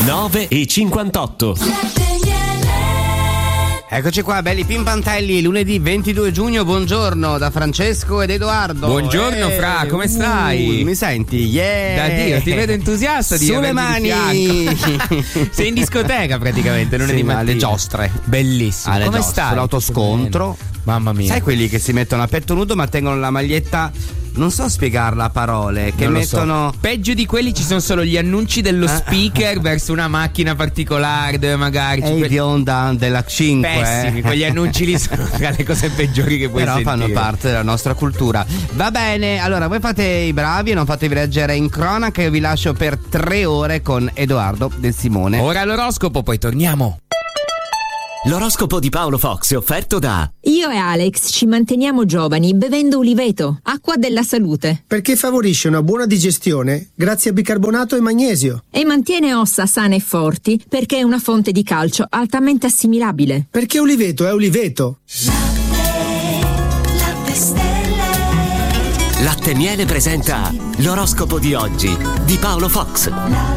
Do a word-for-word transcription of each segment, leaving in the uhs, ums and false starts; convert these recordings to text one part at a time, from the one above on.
nove e cinquantotto. Eccoci qua, belli pimpantelli, lunedì ventidue giugno, buongiorno da Francesco ed Edoardo. Buongiorno, eh, Fra, come uh, stai? Mi senti? Yeah! Da Dio, ti vedo entusiasta di Sulle mani! Sei in discoteca praticamente, lunedì sì, mattina. alle giostre. Bellissimo. Alle come giostre, stai? L'autoscontro. Mamma mia. Sai quelli che si mettono a petto nudo ma tengono la maglietta, non so spiegarla a parole, che Non lo mettono so. Peggio di quelli ci sono solo gli annunci dello speaker verso una macchina particolare dove magari Ehi ci di onda della cinque. pessimi, eh. quegli annunci lì sono tra le cose peggiori che puoi Però sentire. fanno parte della nostra cultura. Va bene, allora voi fate i bravi e non fatevi leggere in cronaca. Io vi lascio per tre ore con Edoardo Del Simone. Ora l'oroscopo, poi torniamo. L'oroscopo di Paolo Fox è offerto da Io e Alex ci manteniamo giovani bevendo Uliveto, acqua della salute. Perché favorisce una buona digestione grazie a bicarbonato e magnesio. E mantiene ossa sane e forti perché è una fonte di calcio altamente assimilabile. Perché Uliveto è Uliveto. Latte e Miele presenta l'oroscopo di oggi di Paolo Fox.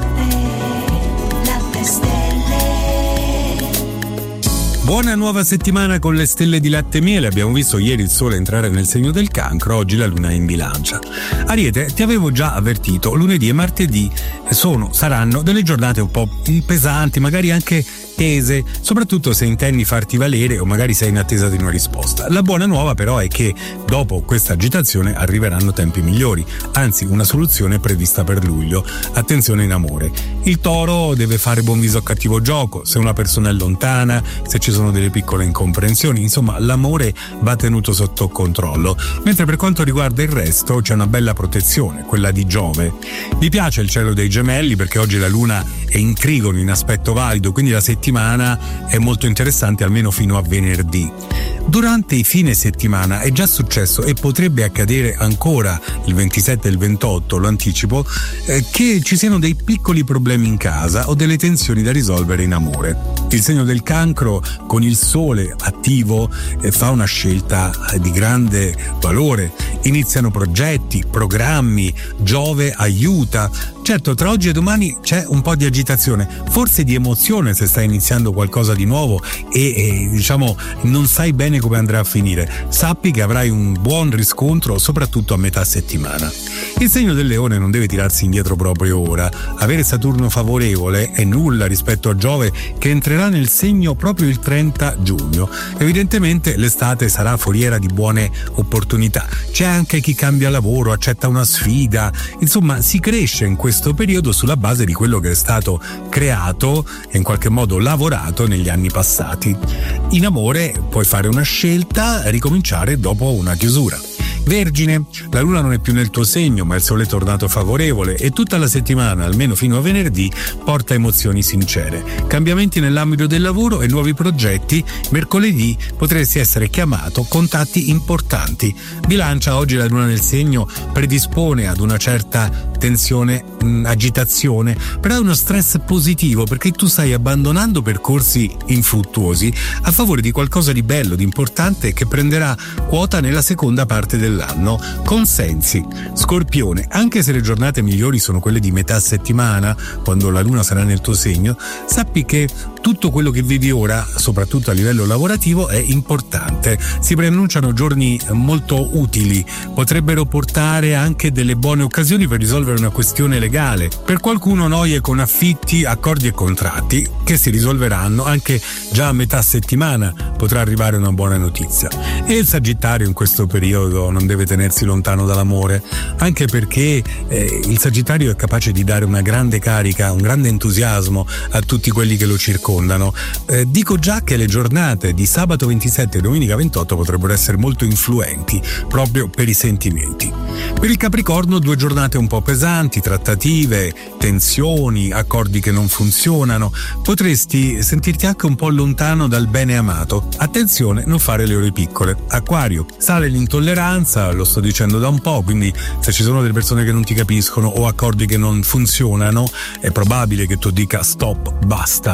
Buona nuova settimana con le stelle di Latte e Miele. Abbiamo visto ieri il sole entrare nel segno del Cancro, oggi la luna è in Bilancia. Ariete, ti avevo già avvertito, lunedì e martedì sono, saranno delle giornate un po' pesanti, magari anche tese, soprattutto se intendi farti valere o magari sei in attesa di una risposta. La buona nuova però è che dopo questa agitazione arriveranno tempi migliori, anzi una soluzione è prevista per luglio. Attenzione in amore. Il Toro deve fare buon viso a cattivo gioco, se una persona è lontana, se ci sono delle piccole incomprensioni, insomma l'amore va tenuto sotto controllo. Mentre per quanto riguarda il resto c'è una bella protezione, quella di Giove. Vi piace il cielo dei Gemelli perché oggi la luna è in trigono, in aspetto valido, quindi la settimana è molto interessante almeno fino a venerdì. Durante i fine settimana è già successo e potrebbe accadere ancora il ventisette e il ventotto, lo anticipo, eh, che ci siano dei piccoli problemi in casa o delle tensioni da risolvere in amore. Il segno del Cancro con il sole attivo eh, fa una scelta eh, di grande valore. Iniziano progetti, programmi, Giove aiuta. Certo, tra oggi e domani c'è un po' di agitazione, forse di emozione se stai iniziando qualcosa di nuovo e, e diciamo non sai bene come andrà a finire. Sappi che avrai un buon riscontro soprattutto a metà settimana. Il segno del Leone non deve tirarsi indietro proprio ora. Avere Saturno favorevole è nulla rispetto a Giove che entrerà nel segno proprio il trenta giugno. Evidentemente l'estate sarà foriera di buone opportunità. C'è anche chi cambia lavoro, accetta una sfida, insomma si cresce in questo periodo sulla base di quello che è stato creato e in qualche modo lavorato negli anni passati. In amore puoi fare una scelta e ricominciare dopo una chiusura. Vergine, la luna non è più nel tuo segno ma il sole è tornato favorevole e tutta la settimana, almeno fino a venerdì, porta emozioni sincere. Cambiamenti nell'ambito del lavoro e nuovi progetti. Mercoledì potresti essere chiamato, contatti importanti. Bilancia, oggi la luna nel segno predispone ad una certa tensione, mh, agitazione, però è uno stress positivo perché tu stai abbandonando percorsi infruttuosi a favore di qualcosa di bello, di importante che prenderà quota nella seconda parte dell'anno. Consensi. Scorpione, anche se le giornate migliori sono quelle di metà settimana, quando la luna sarà nel tuo segno, sappi che tutto quello che vivi ora, soprattutto a livello lavorativo, è importante. Si preannunciano giorni molto utili, potrebbero portare anche delle buone occasioni per risolvere una questione legale. Per qualcuno noie con affitti, accordi e contratti che si risolveranno anche già a metà settimana, potrà arrivare una buona notizia. E il Sagittario in questo periodo non deve tenersi lontano dall'amore, anche perché eh, il Sagittario è capace di dare una grande carica, un grande entusiasmo a tutti quelli che lo circondano. Eh, dico già che le giornate di sabato ventisette e domenica ventotto potrebbero essere molto influenti proprio per i sentimenti. Per il Capricorno due giornate un po' pesanti, trattative, tensioni, accordi che non funzionano. Potresti sentirti anche un po' lontano dal bene amato. Attenzione, non fare le ore piccole. Acquario, sale l'intolleranza, lo sto dicendo da un po', quindi se ci sono delle persone che non ti capiscono o accordi che non funzionano, è probabile che tu dica stop, basta. Chi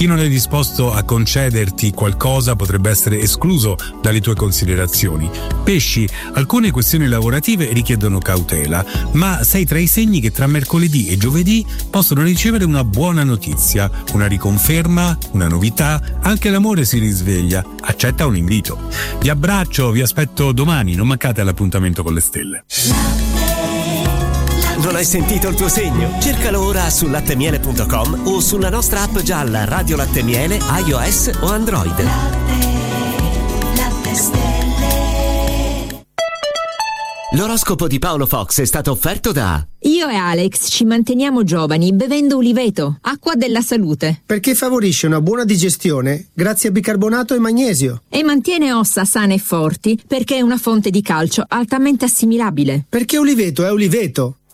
Chi non è disposto a concederti qualcosa potrebbe essere escluso dalle tue considerazioni. Pesci, alcune questioni lavorative richiedono cautela, ma sei tra i segni che tra mercoledì e giovedì possono ricevere una buona notizia, una riconferma, una novità, anche l'amore si risveglia. Accetta un invito. Vi abbraccio, vi aspetto domani, non mancate all'appuntamento con le stelle. Non hai sentito il tuo segno? Cercalo ora su lattemiele punto com o sulla nostra app gialla Radio Latte Miele, iOS o Android. Latte, latte stelle. L'oroscopo di Paolo Fox è stato offerto da... Io e Alex ci manteniamo giovani bevendo Uliveto, acqua della salute. Perché favorisce una buona digestione grazie a bicarbonato e magnesio. E mantiene ossa sane e forti perché è una fonte di calcio altamente assimilabile. Perché Uliveto è Uliveto.